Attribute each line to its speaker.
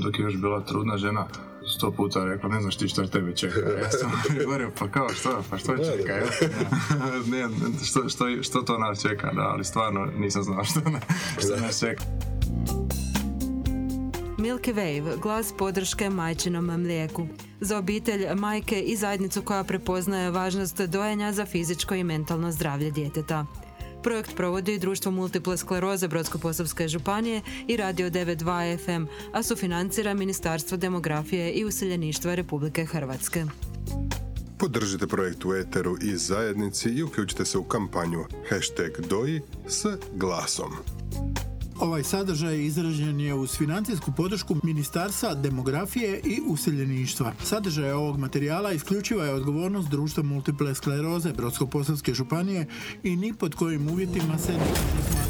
Speaker 1: dok je još bila trudna žena, 100 puta rekla, ne znaš ti što te čeka. Ja sam govorio, pa kao što čeka, ja? Što to nas čeka, da, ali stvarno nisam znao što nas čeka.
Speaker 2: Milky Way, glas podrške majčinom mlijeku. Za obitelj, majke i zajednicu koja prepoznaje važnost dojenja za fizičko i mentalno zdravlje djeteta. Projekt provodi Društvo multiple skleroze Brodsko-posavske županije i Radio 92 FM, a sufinancira Ministarstvo demografije i useljeništva Republike Hrvatske.
Speaker 3: Podržite projekt u eteru i zajednici i uključite se u kampanju #doji s glasom.
Speaker 4: Ovaj sadržaj izražen je uz financijsku podršku Ministarstva demografije i useljeništva. Sadržaj ovog materijala isključiva je odgovornost Društva multiple skleroze Brodsko-posavske županije i ni pod kojim uvjetima se ne može